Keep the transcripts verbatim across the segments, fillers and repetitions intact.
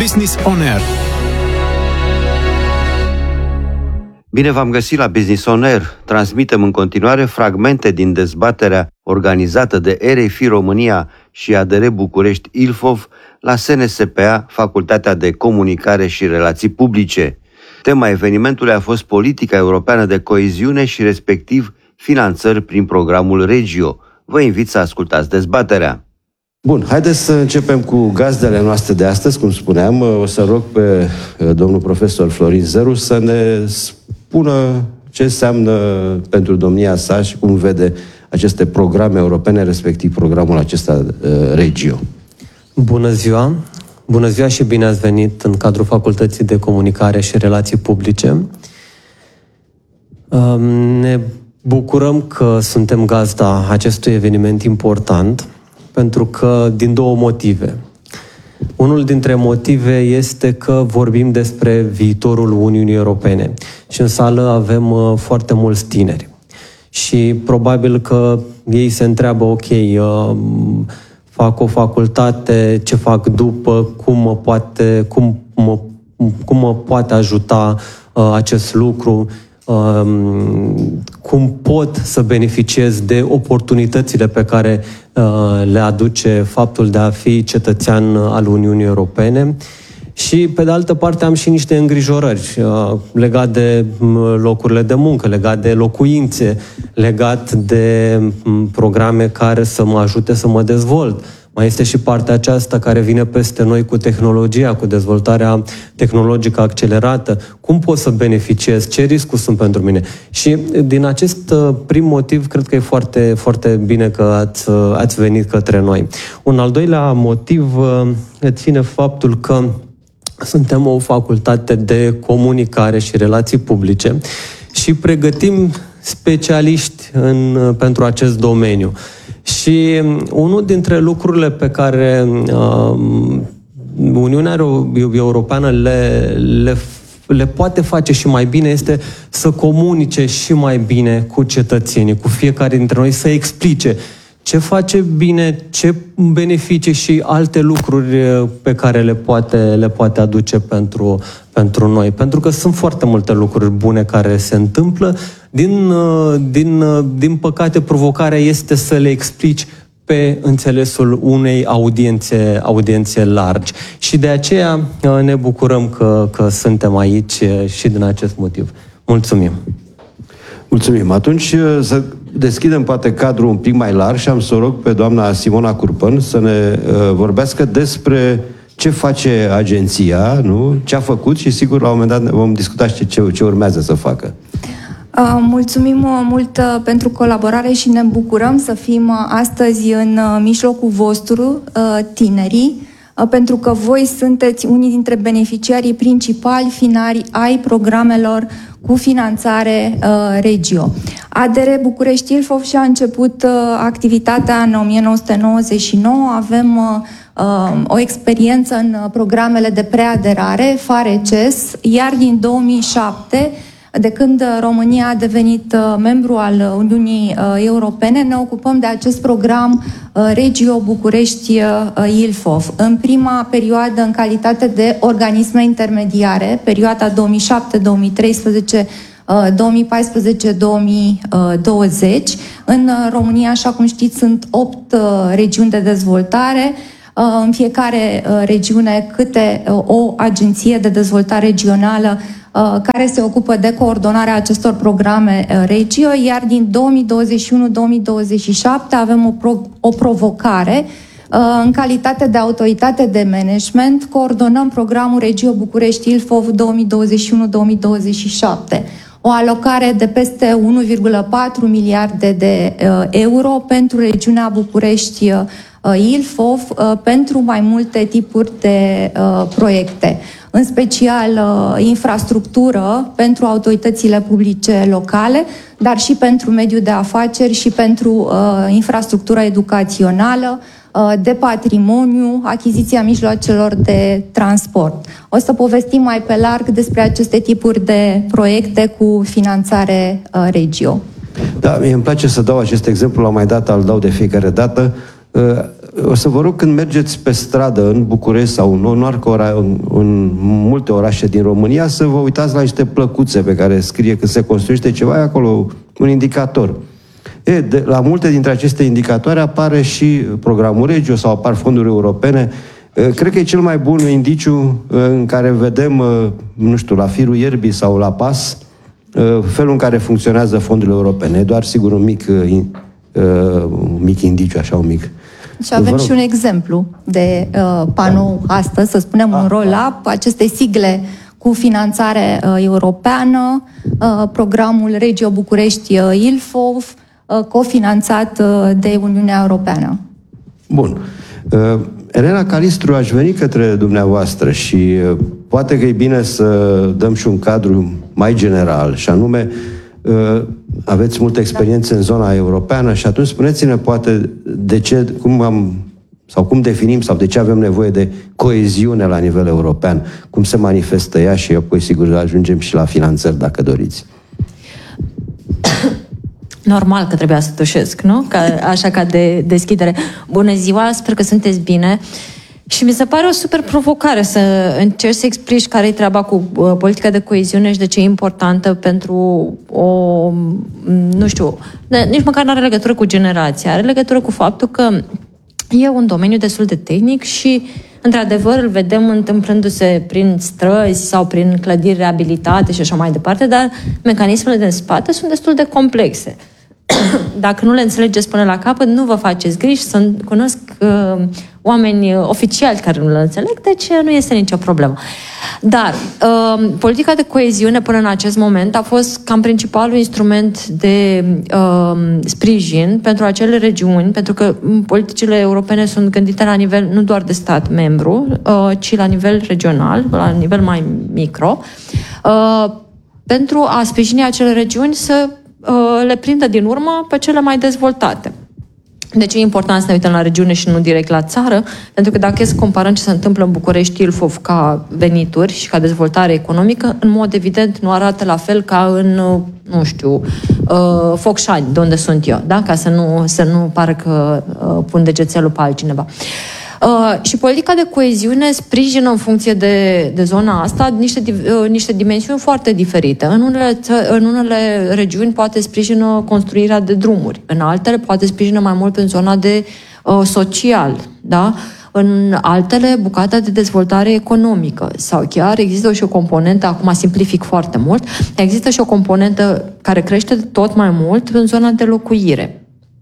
Business On Air. Bine v-am găsit la Business On Air. Transmitem în continuare fragmente din dezbaterea organizată de R F I România și A D R București Ilfov la S N S P A, Facultatea de Comunicare și Relații Publice. Tema evenimentului a fost politica europeană de coeziune și respectiv finanțări prin programul Regio. Vă invit să ascultați dezbaterea. Bun, haideți să începem cu gazdele noastre de astăzi, cum spuneam. O să rog pe domnul profesor Florin Zeru să ne spună ce înseamnă pentru domnia sa și cum vede aceste programe europene, respectiv programul acesta Regio. Bună ziua! Bună ziua și bine ați venit în cadrul Facultății de Comunicare și Relații Publice. Ne bucurăm că suntem gazda acestui eveniment important, pentru că din două motive. Unul dintre motive este că vorbim despre viitorul Uniunii Europene și în sală avem foarte mulți tineri. Și probabil că ei se întreabă, ok, fac o facultate, ce fac după, cum mă poate, cum mă, cum mă poate ajuta acest lucru, cum pot să beneficiez de oportunitățile pe care le aduce faptul de a fi cetățean al Uniunii Europene. Și, pe de altă parte, am și niște îngrijorări legate de locurile de muncă, legate de locuințe, legate de programe care să mă ajute să mă dezvolt. Mai este și partea aceasta care vine peste noi cu tehnologia, cu dezvoltarea tehnologică accelerată. Cum pot să beneficiez? Ce riscuri sunt pentru mine? Și din acest prim motiv, cred că e foarte, foarte bine că ați, ați venit către noi. Un al doilea motiv ține faptul că suntem o facultate de comunicare și relații publice și pregătim specialiști în, pentru acest domeniu. Și unul dintre lucrurile pe care uh, Uniunea Europeană le, le, le poate face și mai bine este să comunice și mai bine cu cetățenii, cu fiecare dintre noi, să explice ce face bine, ce beneficii și alte lucruri pe care le poate, le poate aduce pentru, pentru noi. Pentru că sunt foarte multe lucruri bune care se întâmplă. Din, din, din păcate, provocarea este să le explici pe înțelesul unei audiențe, audiențe largi. Și de aceea ne bucurăm că, că suntem aici și din acest motiv. Mulțumim! Mulțumim. Atunci să deschidem poate cadrul un pic mai larg și am să o rog pe doamna Simona Curpân să ne uh, vorbească despre ce face agenția, nu? Ce a făcut și sigur la un moment dat vom discuta și ce, ce urmează să facă. Uh, mulțumim mult uh, pentru colaborare și ne bucurăm să fim uh, astăzi în uh, mijlocul vostru, uh, tinerii, uh, pentru că voi sunteți unii dintre beneficiarii principali finali ai programelor cu finanțare uh, Regio. A D R București Ilfov și-a început uh, activitatea în o mie nouă sute nouăzeci și nouă. Avem uh, uh, o experiență în uh, programele de preaderare, FARECES, iar din două mii șapte, de când România a devenit uh, membru al Uniunii uh, Europene, ne ocupăm de acest program uh, Regio București uh, Ilfov. În prima perioadă, în calitate de organisme intermediare, perioada două mii șapte două mii treisprezece, două mii paisprezece două mii douăzeci. În România, așa cum știți, sunt opt regiuni de dezvoltare. În fiecare regiune câte o agenție de dezvoltare regională care se ocupă de coordonarea acestor programe Regio, iar din două mii douăzeci și unu două mii douăzeci și șapte avem o, pro- o provocare. În calitate de autoritate de management, coordonăm programul Regio București Ilfov două mii douăzeci și unu două mii douăzeci și șapte. O alocare de peste unu virgulă patru miliarde de uh, euro pentru regiunea București uh, Ilfov uh, pentru mai multe tipuri de uh, proiecte, în special uh, infrastructură pentru autoritățile publice locale, dar și pentru mediul de afaceri și pentru uh, infrastructura educațională, de patrimoniu, achiziția mijloacelor de transport. O să povestim mai pe larg despre aceste tipuri de proiecte cu finanțare uh, Regio. Da, mie îmi place să dau acest exemplu, l-am mai dat, îl dau de fiecare dată. Uh, o să vă rog, când mergeți pe stradă în București sau în, în, în, în multe orașe din România, să vă uitați la niște plăcuțe pe care scrie că se construiește ceva, e acolo un indicator. E, de, la multe dintre aceste indicatoare apare și programul Regio sau apar fonduri europene. Cred că e cel mai bun indiciu în care vedem, nu știu, la firul ierbii sau la pas, felul în care funcționează fondurile europene. E doar, sigur, un mic, un mic indiciu, așa, un mic. Și avem și un exemplu de uh, panou astăzi, să spunem, un roll-up, aceste sigle cu finanțare uh, europeană, uh, programul Regio București uh, Ilfov, uh, cofinanțat uh, de Uniunea Europeană. Bun. Uh, Elena Calistru, aș veni către dumneavoastră și uh, poate că e bine să dăm și un cadru mai general, și anume uh, aveți multă experiență în zona europeană și atunci spuneți-ne poate de ce, cum am, sau cum definim sau de ce avem nevoie de coeziune la nivel european, cum se manifestă ea și apoi sigur ajungem și la finanțări dacă doriți. Normal că trebuia să tușesc, nu? Ca, așa ca de deschidere. Bună ziua, sper că sunteți bine. Și mi se pare o super provocare să încerci să explici care e treaba cu uh, politica de coeziune și de ce e importantă pentru o, nu știu, de, nici măcar nu are legătură cu generația, are legătură cu faptul că e un domeniu destul de tehnic și, într-adevăr, îl vedem întâmplându-se prin străzi sau prin clădiri reabilitate și așa mai departe, dar mecanismele din spate sunt destul de complexe. Dacă nu le înțelegeți până la capăt, nu vă faceți griji, să cunosc uh, oameni oficiali care nu le înțeleg, deci nu este nicio problemă. Dar uh, politica de coeziune până în acest moment a fost cam principalul instrument de uh, sprijin pentru acele regiuni, pentru că politicile europene sunt gândite la nivel nu doar de stat membru, uh, ci la nivel regional, la nivel mai micro, uh, pentru a sprijini acele regiuni să le prindă din urmă pe cele mai dezvoltate. Deci e important să ne uităm la regiune și nu direct la țară, pentru că dacă e să comparăm ce se întâmplă în București, Ilfov ca venituri și ca dezvoltare economică, în mod evident nu arată la fel ca în, nu știu, Focșani, de unde sunt eu, da? Ca să nu, să nu pară că pun degețelul pe altcineva. Uh, și politica de coeziune sprijină în funcție de, de zona asta niște, uh, niște dimensiuni foarte diferite. În unele, în unele regiuni poate sprijină construirea de drumuri, în altele poate sprijină mai mult în zona de uh, social, da? În altele bucata de dezvoltare economică sau chiar există și o componentă, acum simplific foarte mult, există și o componentă care crește tot mai mult în zona de locuire.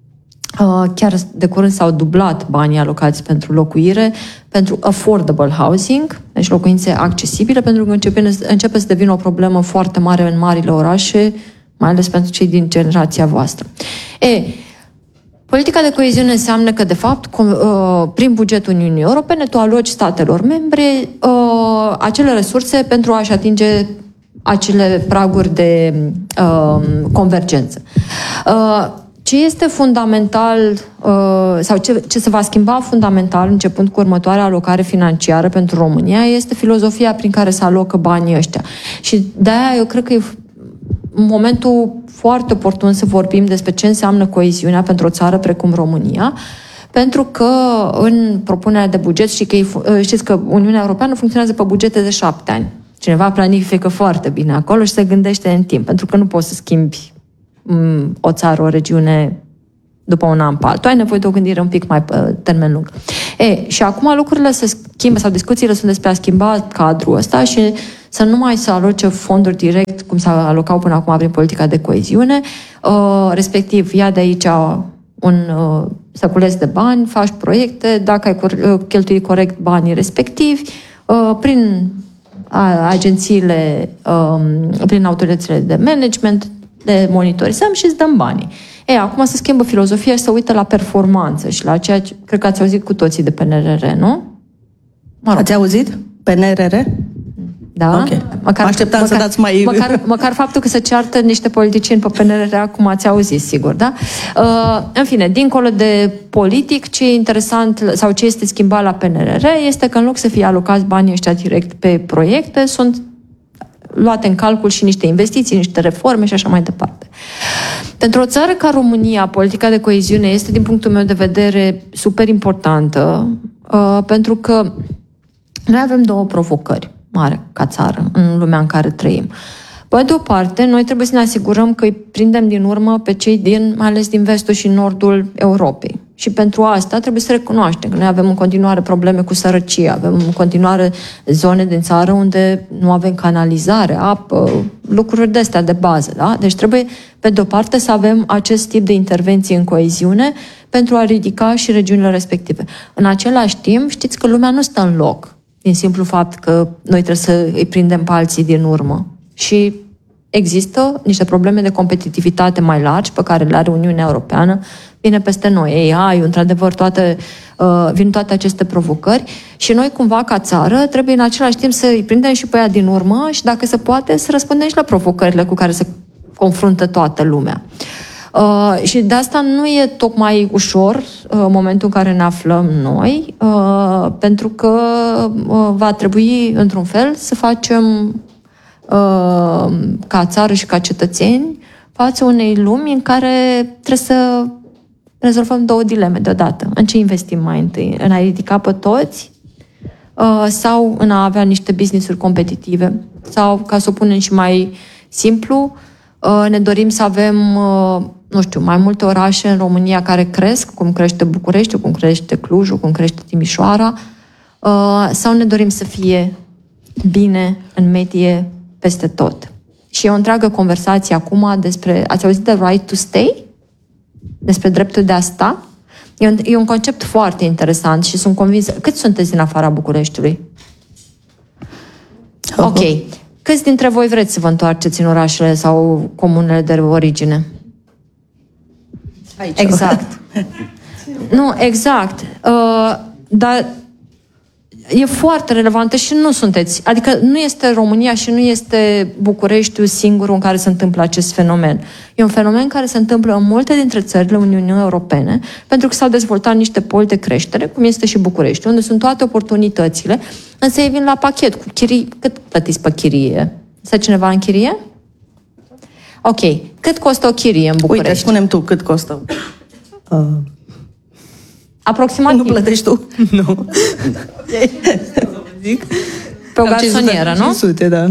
Chiar de curând s-au dublat banii alocați pentru locuire, pentru affordable housing, deci locuințe accesibile, pentru că începe, începe să devină o problemă foarte mare în marile orașe, mai ales pentru cei din generația voastră. E, politica de coeziune înseamnă că, de fapt, prin bugetul Uniunii Europene, tu aloci statelor membre acele resurse pentru a-și atinge acele praguri de convergență. Ce este fundamental sau ce, ce se va schimba fundamental începând cu următoarea alocare financiară pentru România este filozofia prin care se alocă banii ăștia. Și de-aia eu cred că e momentul foarte oportun să vorbim despre ce înseamnă coeziunea pentru o țară precum România, pentru că în propunerea de buget, știți că, știți că Uniunea Europeană funcționează pe bugete de șapte ani. Cineva planifică foarte bine acolo și se gândește în timp, pentru că nu poți să schimbi o țară, o regiune după un an pe altul. Ai nevoie de o gândire un pic mai pe termen lung. E, și acum lucrurile se schimbă sau discuțiile sunt despre a schimba cadrul ăsta și să nu mai se aloce fonduri direct cum s-a alocau până acum prin politica de coeziune, uh, respectiv ia de aici un uh, săculeț de bani, faci proiecte, dacă ai cor- cheltui corect banii respectivi, uh, prin a, agențiile, uh, prin autoritățile de management, le monitorizăm și îți dăm banii. E, acum se schimbă filozofia și se uită la performanță și la ceea ce, cred că ați auzit cu toții de P N R R, nu? Mă rog. Ați auzit? P N R R? Da? Ok. Măcar, așteptam măcar, să dați mai... Măcar, măcar faptul că se ceartă niște politicieni pe P N R R, acum ați auzit, sigur, da? Uh, în fine, dincolo de politic, ce e interesant sau ce este schimbat la P N R R este că în loc să fie alocați banii ăștia direct pe proiecte, sunt luate în calcul și niște investiții, niște reforme și așa mai departe. Pentru o țară ca România, politica de coeziune este, din punctul meu de vedere, super importantă, uh, pentru că noi avem două provocări mari ca țară în lumea în care trăim. Pe de o parte, noi trebuie să ne asigurăm că îi prindem din urmă pe cei din, mai ales din vestul și nordul Europei. Și pentru asta trebuie să recunoaștem că noi avem în continuare probleme cu sărăcie, avem în continuare zone din țară unde nu avem canalizare, apă, lucruri de astea de bază. Da? Deci trebuie, pe de o parte, să avem acest tip de intervenție în coeziune pentru a ridica și regiunile respective. În același timp, știți că lumea nu stă în loc, din simplu fapt că noi trebuie să îi prindem pe alții din urmă. Și există niște probleme de competitivitate mai largi pe care le are Uniunea Europeană, vine peste noi. A I, într-adevăr, toate, uh, vin toate aceste provocări și noi, cumva, ca țară, trebuie în același timp să îi prindem și pe ea din urmă și, dacă se poate, să răspundem și la provocările cu care se confruntă toată lumea. Uh, și de asta nu e tocmai ușor uh, momentul în care ne aflăm noi, uh, pentru că uh, va trebui, într-un fel, să facem uh, ca țară și ca cetățeni față unei lumi în care trebuie să rezolvăm două dileme deodată. În ce investim mai întâi? În a ridica pe toți uh, sau în a avea niște business-uri competitive? Sau, ca să o punem și mai simplu, uh, ne dorim să avem, uh, nu știu, mai multe orașe în România care cresc, cum crește București, cum crește Clujul, cum crește Timișoara, uh, sau ne dorim să fie bine în medie peste tot? Și e o întreagă conversație acum despre... Ați auzit de right to stay? Despre dreptul de a sta? E un, e un concept foarte interesant și sunt convinsă... Câți sunteți din afara Bucureștiului? Ok. Câți dintre voi vreți să vă întoarceți în orașele sau comunele de origine? Aici. Exact. Nu, exact. Uh, dar e foarte relevantă și nu sunteți. Adică nu este România și nu este Bucureștiul singurul în care se întâmplă acest fenomen. E un fenomen care se întâmplă în multe dintre țările Uniunii Europene, pentru că s-au dezvoltat niște poli de creștere, cum este și București, unde sunt toate oportunitățile, însă ei vin la pachet cu chirii. Cât plătiți pe chirie? Stă cineva în chirie? Ok. Cât costă o chirie în București? Uite, spune-mi tu cât costă. Uh... Aproximativ. Nu plătești tu? Nu. Zic. Pe o garsonieră, nu? cinci sute, da.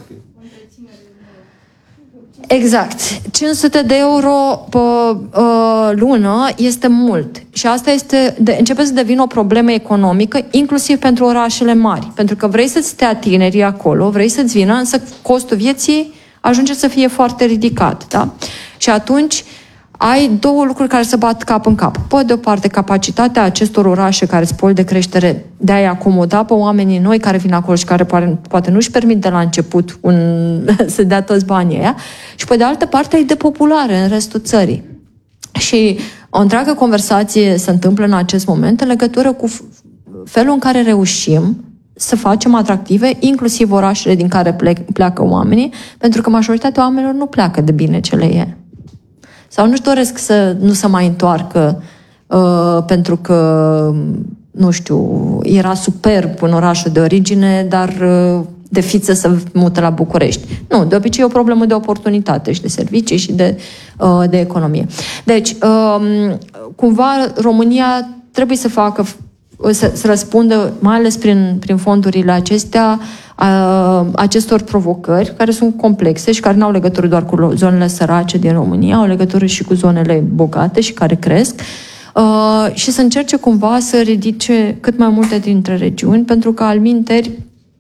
Exact. cinci sute de euro pe uh, lună este mult. Și asta este, de, începe să devină o problemă economică, inclusiv pentru orașele mari. Pentru că vrei să-ți stea tinerii acolo, vrei să-ți vină, însă costul vieții ajunge să fie foarte ridicat. Da? Și atunci ai două lucruri care se bat cap în cap. Pe de o parte, capacitatea acestor orașe care sunt poli de creștere de a-i acomoda pe oamenii noi care vin acolo și care poate nu-și permit de la început un, să dea toți banii aia. Și pe de altă parte, ai depopulare în restul țării. Și o întreagă conversație se întâmplă în acest moment în legătură cu felul în care reușim să facem atractive inclusiv orașele din care plec, pleacă oamenii, pentru că majoritatea oamenilor nu pleacă de bine ce le e. Sau nu-și doresc să nu se mai întoarcă uh, pentru că, nu știu, era superb în orașul de origine, dar uh, de fiță să mută la București. Nu, de obicei e o problemă de oportunitate și de servicii și de, uh, de economie. Deci, uh, cumva, România trebuie să facă, să, să răspundă, mai ales prin, prin fondurile acestea, a acestor provocări, care sunt complexe și care nu au legătură doar cu zonele sărace din România, au legătură și cu zonele bogate și care cresc, uh, și să încerce cumva să ridice cât mai multe dintre regiuni, pentru că, alminteri,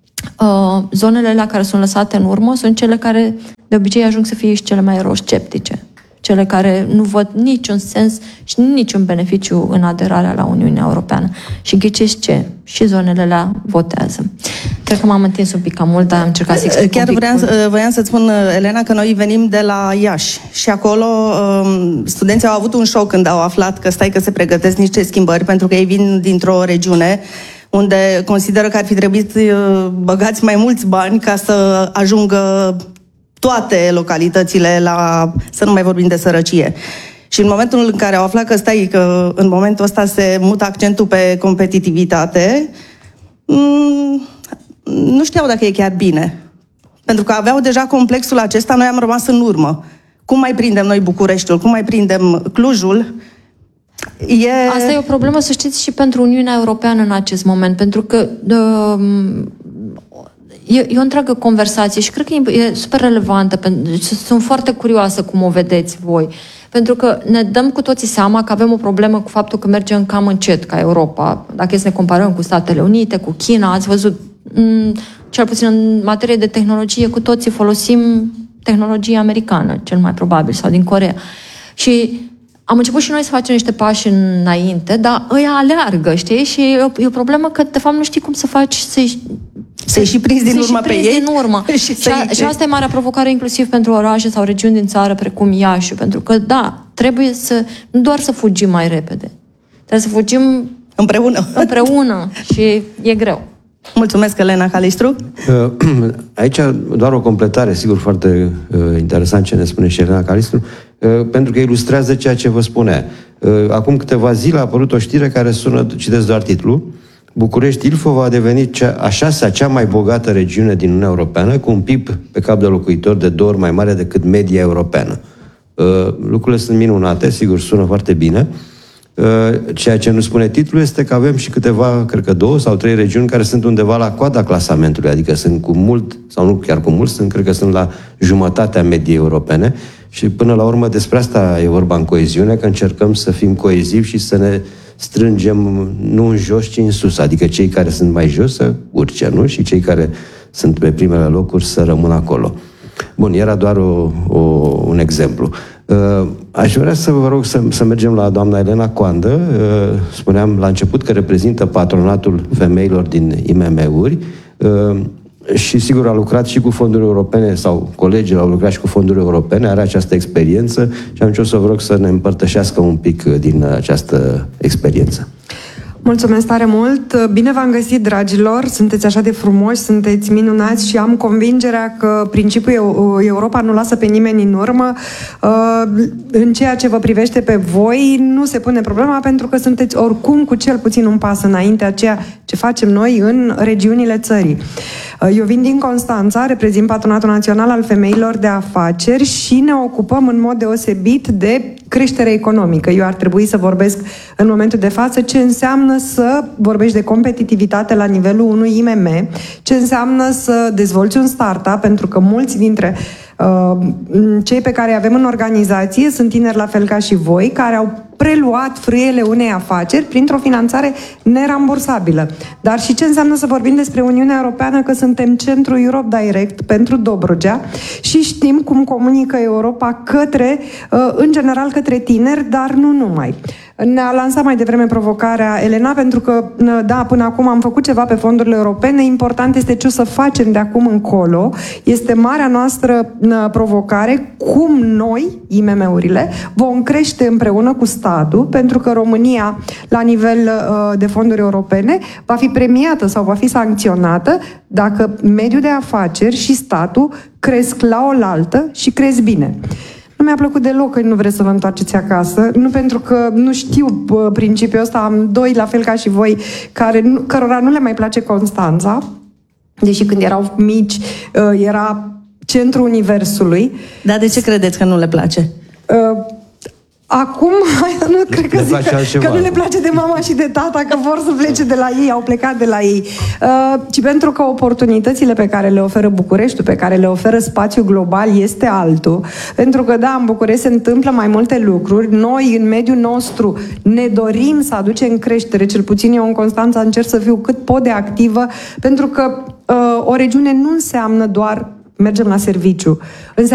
uh, zonele la care sunt lăsate în urmă sunt cele care de obicei ajung să fie și cele mai eurosceptice. Cele care nu văd niciun sens și niciun beneficiu în aderarea la Uniunea Europeană. Și ghiciți ce? Și zonele alea votează. Cred că m-am întins un pic cam mult, dar am încercat să explic. Chiar vreau, voiam să-ți spun, Elena, că noi venim de la Iași și acolo um, studenții au avut un șoc când au aflat că stai că se pregătesc niște schimbări, pentru că ei vin dintr-o regiune unde consideră că ar fi trebuit uh, băgați mai mulți bani ca să ajungă toate localitățile la, să nu mai vorbim de sărăcie. Și în momentul în care au aflat că stai, că în momentul ăsta se mută accentul pe competitivitate, nu știau dacă e chiar bine. Pentru că aveau deja complexul acesta, noi am rămas în urmă cum mai prindem noi Bucureștiul, cum mai prindem Clujul, e... Asta e o problemă, să știți, și pentru Uniunea Europeană în acest moment, pentru că uh, e, e o întreagă conversație și cred că e, e super relevantă. Sunt foarte curioasă cum o vedeți voi. Pentru că ne dăm cu toții seama că avem o problemă cu faptul că mergem cam încet ca Europa. Dacă e să ne comparăm cu Statele Unite, cu China, ați văzut, cel puțin în materie de tehnologie, cu toții folosim tehnologie americană, cel mai probabil, sau din Coreea. Și am început și noi să facem niște pași înainte, dar ăia aleargă, știi? Și e o, e o problemă că, de fapt, nu știi cum să faci să-i... Să-i și prinzi din urmă pe ei. Din urmă. și, și, a, și asta e marea provocare inclusiv pentru orașe sau regiuni din țară precum Iași, pentru că, da, trebuie să, nu doar să fugim mai repede, trebuie să fugim împreună. Împreună și e greu. Mulțumesc, Elena Calistru. Aici doar o completare, sigur, foarte interesant ce ne spune și Elena Calistru, pentru că ilustrează ceea ce vă spunea. Acum câteva zile a apărut o știre care sună, citesc doar titlul, București-Ilfov a devenit cea, a șasea cea mai bogată regiune din Uniunea Europeană, cu un P I B pe cap de locuitor de două ori mai mare decât media europeană. Lucrurile sunt minunate, sigur, sună foarte bine. Ceea ce nu spune titlul este că avem și câteva, cred că două sau trei regiuni care sunt undeva la coada clasamentului, adică sunt cu mult, sau nu chiar cu mult, sunt, cred că sunt la jumătatea mediei europene și până la urmă despre asta e vorba în coeziune, că încercăm să fim coezivi și să ne strângem nu în jos, ci în sus, adică cei care sunt mai jos să urce, nu? Și cei care sunt pe primele locuri să rămână acolo. Bun, era doar o, o, un exemplu. Uh, aș vrea să vă rog să, să mergem la doamna Elena Coandă. Uh, spuneam la început că reprezintă patronatul femeilor din I M M-uri uh, și sigur a lucrat și cu fonduri europene sau colegii au lucrat și cu fonduri europene, are această experiență și am o să vă rog să ne împărtășească un pic din această experiență. Mulțumesc tare mult! Bine v-am găsit, dragilor! Sunteți așa de frumoși, sunteți minunați și am convingerea că principiul Europa nu lasă pe nimeni în urmă. În ceea ce vă privește pe voi, nu se pune problema pentru că sunteți oricum cu cel puțin un pas înainte a ceea ce facem noi în regiunile țării. Eu vin din Constanța, reprezint Patronatul Național al Femeilor de Afaceri și ne ocupăm în mod deosebit de creștere economică. Eu ar trebui să vorbesc în momentul de față ce înseamnă să vorbești de competitivitate la nivelul unui I M M, ce înseamnă să dezvolți un startup, pentru că mulți dintre uh, cei pe care îi avem în organizație sunt tineri la fel ca și voi, care au preluat frâiele unei afaceri printr-o finanțare nerambursabilă. Dar și ce înseamnă să vorbim despre Uniunea Europeană, că suntem centrul Europe Direct pentru Dobrogea și știm cum comunică Europa către, în general către tineri, dar nu numai. Ne-a lansat mai devreme provocarea Elena, pentru că, da, până acum am făcut ceva pe fondurile europene, important este ce o să facem de acum încolo. Este marea noastră provocare, cum noi, I M M-urile, vom crește împreună cu statul, pentru că România, la nivel uh, de fonduri europene, va fi premiată sau va fi sancționată dacă mediul de afaceri și statul cresc la oaltă și cresc bine. Nu mi-a plăcut deloc că nu vreți să vă întoarceți acasă, nu pentru că nu știu uh, principiul ăsta, am doi la fel ca și voi, care, nu, cărora nu le mai place Constanța, deși când erau mici uh, era centrul universului. Dar de ce credeți că nu le place? Uh, Acum, nu cred că, zic, că nu le place de mama și de tata, că vor să plece de la ei, au plecat de la ei. Uh, ci pentru că oportunitățile pe care le oferă Bucureștiul, pe care le oferă spațiul global, este altul. Pentru că, da, în București se întâmplă mai multe lucruri. Noi, în mediul nostru, ne dorim să aducem creștere. Cel puțin eu în Constanța încerc să fiu cât pot de activă, pentru că uh, o regiune nu înseamnă doar mergem la serviciu. Înseamnă